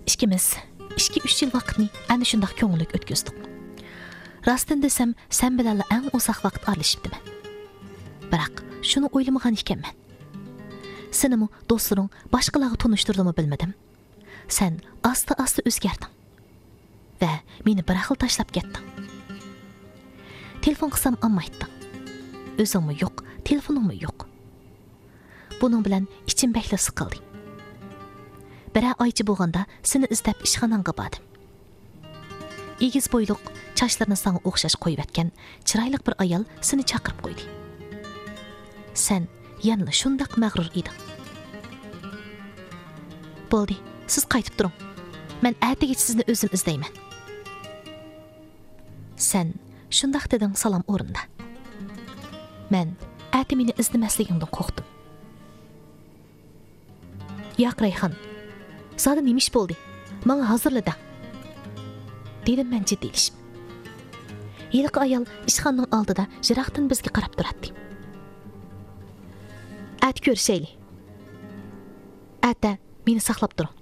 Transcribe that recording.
İkimiz 2-3 yil vaqtni ana shundoq ko'ngillik o'tkazdik. Rostdan desam, sen bilan eng uzoq vaqt aralashibdiman. Biroq shuni o'ylamagan ekanman. Senimi do'stlaring boshqalarga tanishtirdimi bilmadim. Sen asta-asta o'zgarding va meni bir xil tashlab ketding. Telefon qilsam olmayding. O'zingmi yo'q, telefoningmi yo'q. Buning bilan ichim bakla siqildi. Bir oycha bo'lganda seni izlab ishxonangga bordim. Egiz bo'yliq, chochlarini sana o'xshash qo'yib atgan chiroyli bir ayol seni chaqirib qo'ydi. Sen yana shundoq mag'rur eding. Bo'ldi, siz qaytib turing. Men ertaga sizni o'zim izlayman. Sen shundoq deding salom o'rinda. Men erta meni izlamasligingdan qo'rqdim. Yo'q Rayhon, Sada nima ish bo'ldi? Menga hozirlada. Dedim men jiddiylashib. Yiliqi ayol ishxonaning oldida jiroqdan bizga qarab turardi. At ko'rishayli. Ata meni saqlab turing.